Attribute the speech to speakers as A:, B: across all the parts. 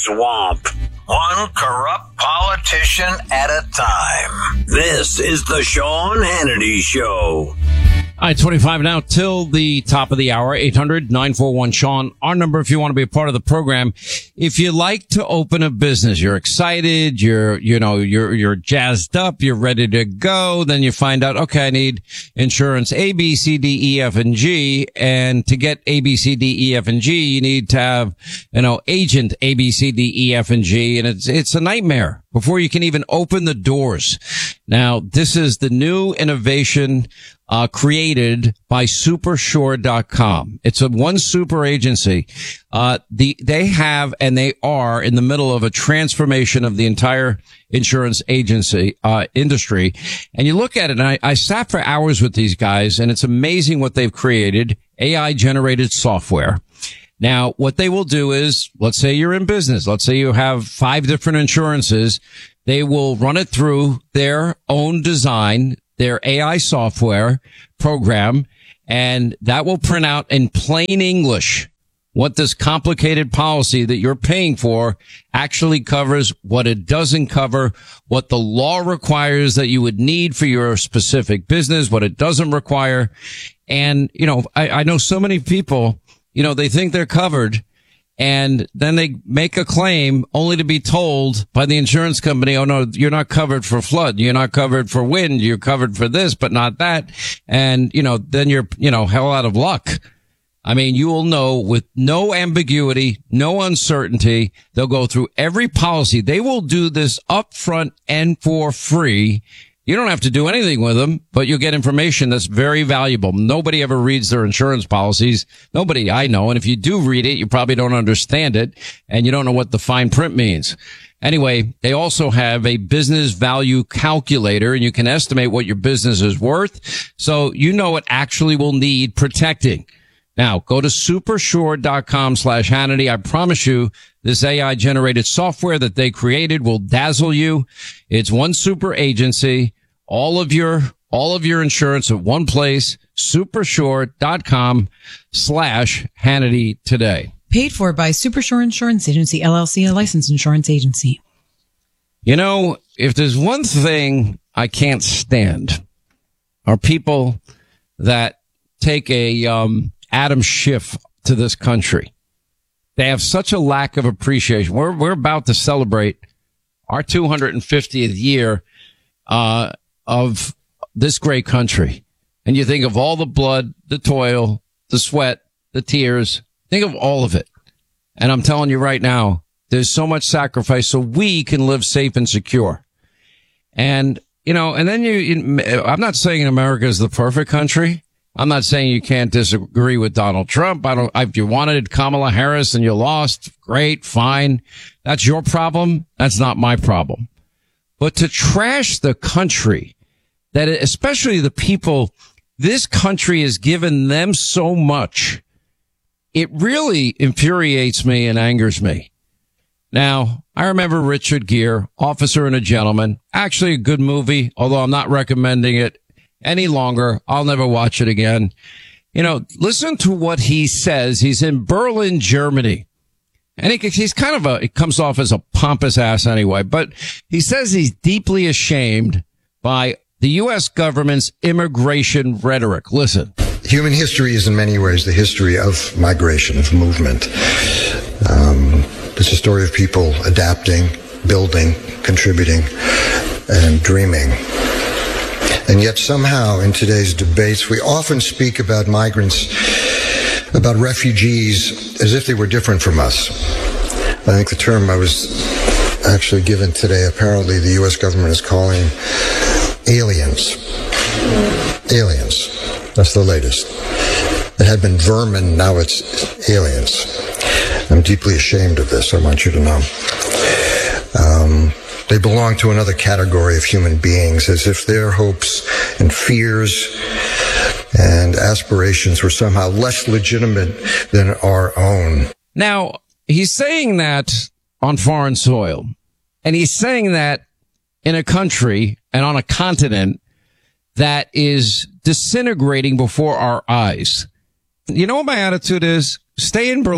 A: swamp. One corrupt politician at a time. This is the Sean Hannity Show.
B: All right, 25 now till the top of the hour, 800-941-SEAN. Our number if you want to be a part of the program. If you like to open a business, you're excited, you're jazzed up, you're ready to go, then you find out, okay, I need insurance A, B, C, D, E, F, and G. And to get A, B, C, D, E, F, and G, you need to have, agent A, B, C, D, E, F, and G. And it's a nightmare before you can even open the doors. Now, this is the new innovation created by Supersure.com. It's one super agency. They have and they are in the middle of a transformation of the entire insurance agency industry. And you look at it, and I sat for hours with these guys, and it's amazing what they've created. AI generated software. Now, what they will do is, let's say you're in business. Let's say you have 5 different insurances. They will run it through their own design, their AI software program, and that will print out in plain English what this complicated policy that you're paying for actually covers, what it doesn't cover, what the law requires that you would need for your specific business, what it doesn't require. And, I know so many people, they think they're covered, and then they make a claim only to be told by the insurance company, oh no, you're not covered for flood. You're not covered for wind. You're covered for this, but not that. And, then you're, hell out of luck. I mean, you will know with no ambiguity, no uncertainty. They'll go through every policy. They will do this up front and for free. You don't have to do anything with them, but you'll get information that's very valuable. Nobody ever reads their insurance policies. Nobody I know. And if you do read it, you probably don't understand it, and you don't know what the fine print means. Anyway, they also have a business value calculator, and you can estimate what your business is worth. So it actually will need protecting. Now, go to supersure.com/Hannity. I promise you, this AI generated software that they created will dazzle you. It's one super agency. All of your insurance at one place, supersure.com/Hannity today.
C: Paid for by Supersure Insurance Agency, LLC, a licensed insurance agency.
B: If there's one thing I can't stand are people that take a, Adam Schiff to this country. They have such a lack of appreciation. We're about to celebrate our 250th year, of this great country. And you think of all the blood, the toil, the sweat, the tears. Think of all of it. And I'm telling you right now, there's so much sacrifice so we can live safe and secure. And, and then I'm not saying America is the perfect country. I'm not saying you can't disagree with Donald Trump. If you wanted Kamala Harris and you lost, great, fine. That's your problem. That's not my problem. But to trash the country, that especially the people, this country has given them so much, it really infuriates me and angers me. Now, I remember Richard Gere, Officer and a Gentleman, actually a good movie, although I'm not recommending it any longer. I'll never watch it again. Listen to what he says. He's in Berlin, Germany. And he's it comes off as a pompous ass anyway, but he says he's deeply ashamed by the U.S. government's immigration rhetoric. Listen.
D: Human history is in many ways the history of migration, of movement. It's a story of people adapting, building, contributing, and dreaming. And yet somehow in today's debates, we often speak about migrants, about refugees, as if they were different from us. I think the term I was actually given today, apparently the U.S. government is calling aliens. Aliens. That's the latest. It had been vermin, now it's aliens. I'm deeply ashamed of this, I want you to know. They belong to another category of human beings, as if their hopes and fears and aspirations were somehow less legitimate than our own.
B: Now, he's saying that on foreign soil, and he's saying that in a country and on a continent that is disintegrating before our eyes. You know what my attitude is? Stay in Berlin.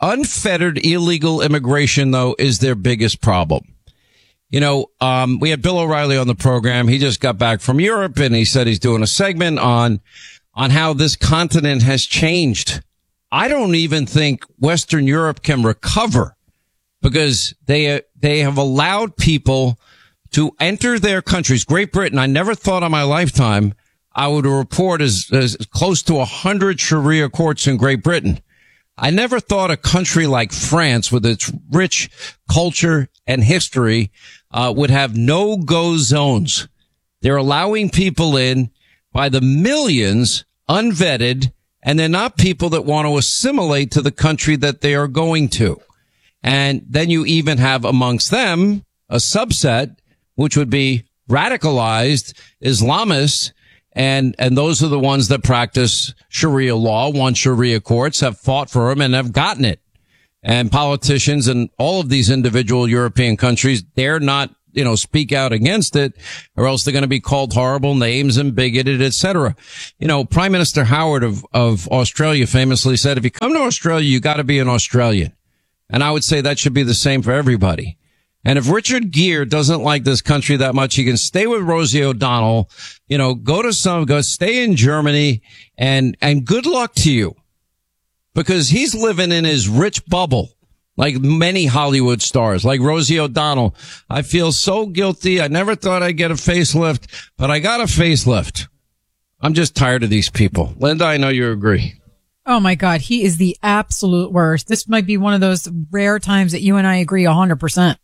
B: unfettered illegal immigration, though, is their biggest problem. You know, we had Bill O'Reilly on the program. He just got back from Europe, and he said he's doing a segment on how this continent has changed. I don't even think Western Europe can recover because they have allowed people to enter their countries. Great Britain, I never thought in my lifetime I would report as close to 100 Sharia courts in Great Britain. I never thought a country like France, with its rich culture and history, would have no-go zones. They're allowing people in by the millions, unvetted, and they're not people that want to assimilate to the country that they are going to. And then you even have amongst them a subset, which would be radicalized Islamists, and those are the ones that practice Sharia law, want Sharia courts, have fought for them, and have gotten it. And politicians in all of these individual European countries dare not, speak out against it, or else they're going to be called horrible names and bigoted, etc. Prime Minister Howard of Australia famously said, if you come to Australia, you got to be an Australian. And I would say that should be the same for everybody. And if Richard Gere doesn't like this country that much, he can stay with Rosie O'Donnell, go stay in Germany, and good luck to you. Because he's living in his rich bubble, like many Hollywood stars, like Rosie O'Donnell. I feel so guilty. I never thought I'd get a facelift, but I got a facelift. I'm just tired of these people. Linda, I know you agree.
C: Oh my God. He is the absolute worst. This might be one of those rare times that you and I agree 100%.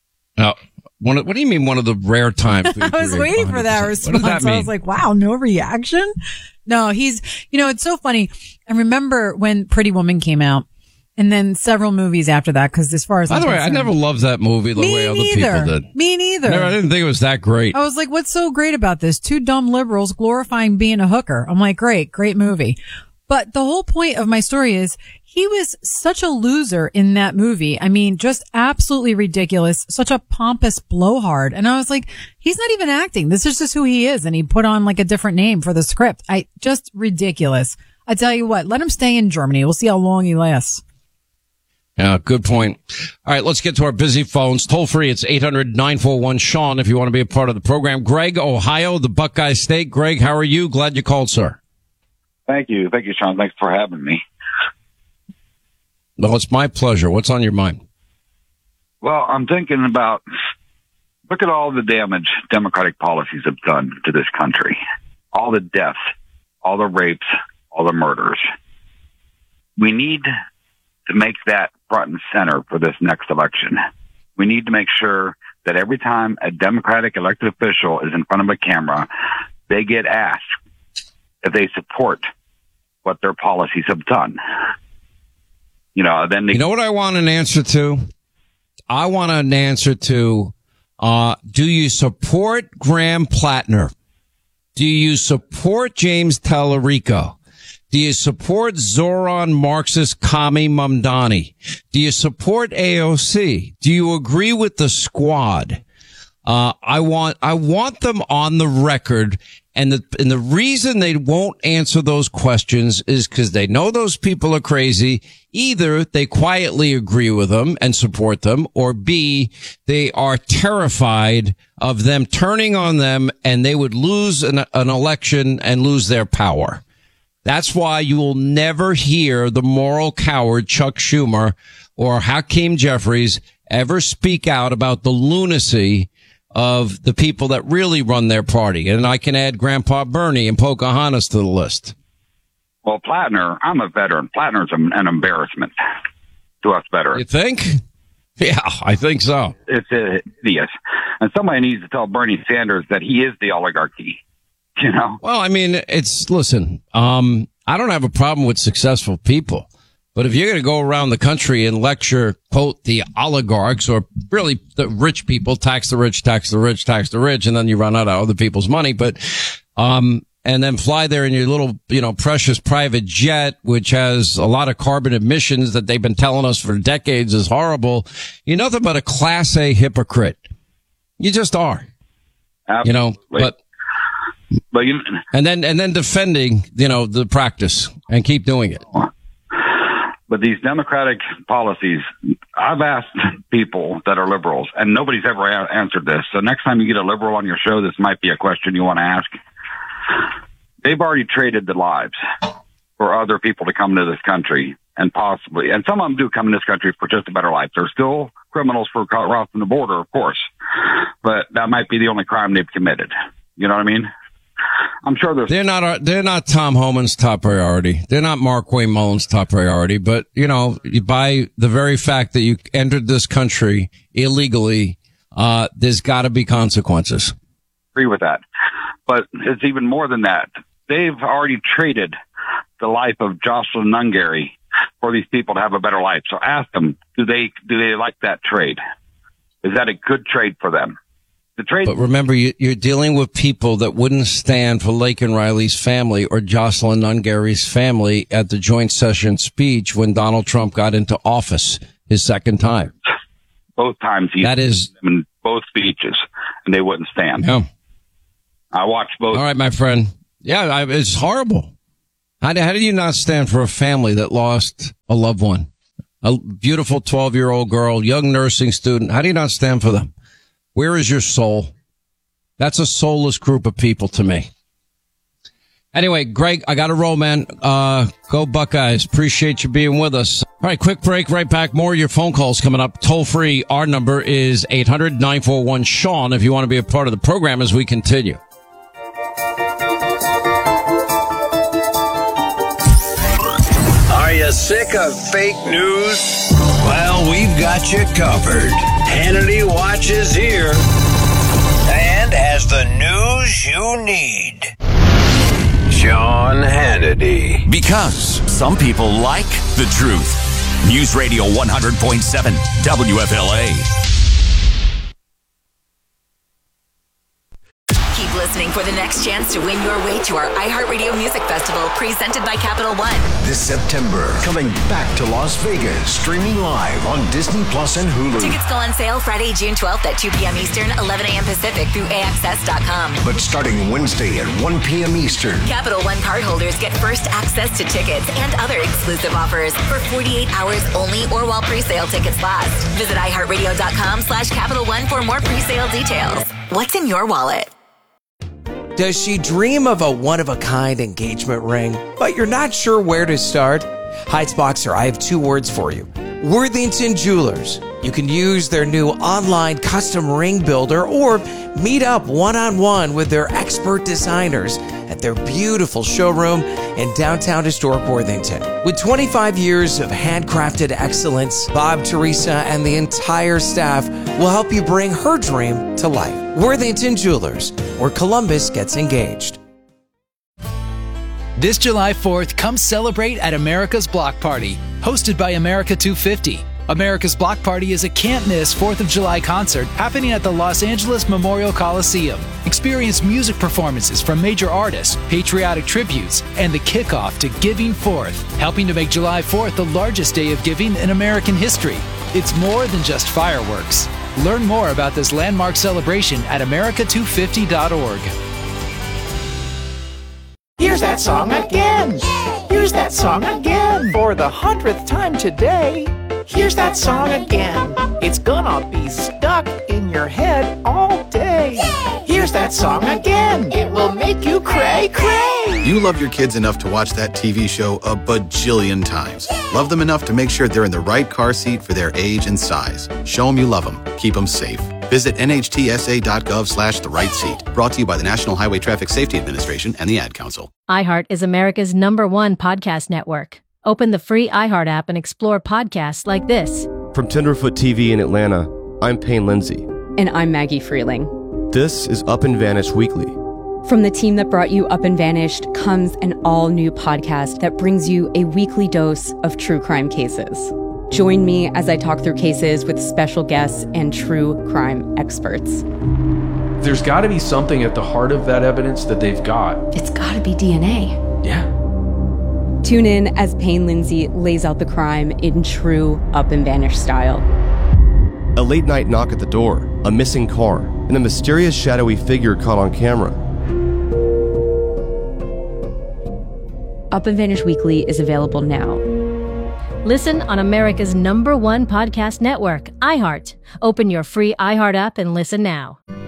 B: What do you mean one of the rare times?
C: I was waiting 100%. For that response.
B: What does that mean?
C: I was like, wow, no reaction? No, it's so funny. I remember when Pretty Woman came out, and then several movies after that, because as far as
B: by the way, I never loved that movie the way other people did.
C: Me neither.
B: I didn't think it was that great.
C: I was like, what's so great about this? Two dumb liberals glorifying being a hooker. I'm like, great movie. But the whole point of my story is he was such a loser in that movie. I mean, just absolutely ridiculous, such a pompous blowhard. And I was like, he's not even acting. This is just who he is. And he put on like a different name for the script. Just ridiculous. I tell you what, let him stay in Germany. We'll see how long he lasts.
B: Yeah, good point. All right, let's get to our busy phones. Toll free, it's 800-941-SEAN if you want to be a part of the program. Greg, Ohio, the Buckeye State. Greg, how are you? Glad you called, sir.
E: Thank you, Sean. Thanks for having me.
B: Well, it's my pleasure. What's on your mind?
E: Well, I'm thinking about, look at all the damage Democratic policies have done to this country. All the deaths, all the rapes, all the murders. We need to make that front and center for this next election. We need to make sure that every time a Democratic elected official is in front of a camera, they get asked if they support what their policies have done. You know
B: what I want an answer to? I want an answer to, do you support Graham Plattner? Do you support James Tallarico? Do you support Zoran Marxist Kami Mamdani? Do you support AOC? Do you agree with the squad? I want them on the record. And the reason they won't answer those questions is because they know those people are crazy. Either they quietly agree with them and support them, or B, they are terrified of them turning on them and they would lose an election and lose their power. That's why you will never hear the moral coward Chuck Schumer or Hakeem Jeffries ever speak out about the lunacy of the people that really run their party. And I can add Grandpa Bernie and Pocahontas to the list.
E: Well, Plattner, I'm a veteran. Plattner's an embarrassment to us veterans.
B: You think? Yeah, I think so.
E: It's hideous. And somebody needs to tell Bernie Sanders that he is the oligarchy,
B: Well, I mean, listen, I don't have a problem with successful people. But if you're going to go around the country and lecture, quote, the oligarchs, or really the rich people, tax the rich, tax the rich, tax the rich, and then you run out of other people's money. But, and then fly there in your little, precious private jet, which has a lot of carbon emissions that they've been telling us for decades is horrible. You're nothing but a class A hypocrite. You just are.
E: Absolutely. But and
B: then defending, the practice and keep doing it.
E: But these Democratic policies, I've asked people that are liberals, and nobody's ever answered this. So next time you get a liberal on your show, this might be a question you want to ask. They've already traded the lives for other people to come to this country, and possibly, and some of them do come to this country for just a better life. They're still criminals for crossing the border, of course, but that might be the only crime they've committed. You know what I mean? I'm sure they're
B: not Tom Homan's top priority. They're not Mark Wayne Mullen's top priority. But, you know, by the very fact that you entered this country illegally, there's got to be consequences.
E: Agree with that. But it's even more than that. They've already traded the life of Jocelyn Nungary for these people to have a better life. So ask them, do they like that trade? Is that a good trade for them?
B: But remember, you're dealing with people that wouldn't stand for Laken Riley's family or Jocelyn Nungary's family at the joint session speech when Donald Trump got into office his second time.
E: Both times
B: that is
E: in both speeches, and they wouldn't stand.
B: Yeah.
E: I watched both.
B: All right, my friend. Yeah, it's horrible. How do you not stand for a family that lost a loved one? A beautiful 12-year-old girl, young nursing student. How do you not stand for them? Where is your soul? That's a soulless group of people to me. Anyway, Greg, I got to roll, man. Go Buckeyes. Appreciate you being with us. All right, quick break. Right back. More of your phone calls coming up. Toll free. Our number is 800-941-SEAN if you want to be a part of the program as we continue.
A: Are you sick of fake news? Well, we've got you covered. Hannity Watch is here and has the news you need. Sean Hannity.
F: Because some people like the truth. News Radio 100.7 WFLA.
G: Keep listening for the next chance to win your way to our iHeartRadio Music Festival presented by Capital One.
H: This September, coming back to Las Vegas, streaming live on Disney Plus and Hulu.
G: Tickets go on sale Friday, June 12th at 2 p.m. Eastern, 11 a.m. Pacific through AXS.com.
H: But starting Wednesday at 1 p.m. Eastern.
G: Capital One cardholders get first access to tickets and other exclusive offers for 48 hours only or while pre-sale tickets last. Visit iHeartRadio.com/Capital One for more pre-sale details. What's in your wallet?
I: Does she dream of a one-of-a-kind engagement ring, but you're not sure where to start? Heights Boxer, I have two words for you. Worthington Jewelers. You can use their new online custom ring builder or meet up one-on-one with their expert designers at their beautiful showroom in downtown historic Worthington. With 25 years of handcrafted excellence, Bob, Teresa, and the entire staff will help you bring her dream to life. Worthington Jewelers, where Columbus gets engaged.
J: This July 4th, come celebrate at America's Block Party, hosted by America 250. America's Block Party is a can't-miss 4th of July concert happening at the Los Angeles Memorial Coliseum. Experience music performances from major artists, patriotic tributes, and the kickoff to Giving Forth, helping to make July 4th the largest day of giving in American history. It's more than just fireworks. Learn more about this landmark celebration at america250.org.
K: Here's that song again. Here's that song again. For the 100th time today. Here's that song again. It's gonna be stuck in your head all day. Here's that song again. It will make you cray, cray.
L: You love your kids enough to watch that TV show a bajillion times. Love them enough to make sure they're in the right car seat for their age and size. Show them you love them. Keep them safe. Visit nhtsa.gov/the-right-seat. Brought to you by the National Highway Traffic Safety Administration and the Ad Council.
M: iHeart is America's #1 podcast network. Open the free iHeart app and explore podcasts like this.
N: From Tenderfoot TV in Atlanta, I'm Payne Lindsay.
O: And I'm Maggie Freeling.
N: This is Up and Vanished Weekly.
O: From the team that brought you Up and Vanished comes an all-new podcast that brings you a weekly dose of true crime cases. Join me as I talk through cases with special guests and true crime experts.
P: There's got to be something at the heart of that evidence that they've got.
O: It's got to be DNA.
P: Yeah.
O: Tune in as Payne Lindsay lays out the crime in true Up and Vanished style.
N: A late-night knock at the door, a missing car, and a mysterious shadowy figure caught on camera.
O: Up and Vanished Weekly is available now.
M: Listen on America's #1 podcast network, iHeart. Open your free iHeart app and listen now.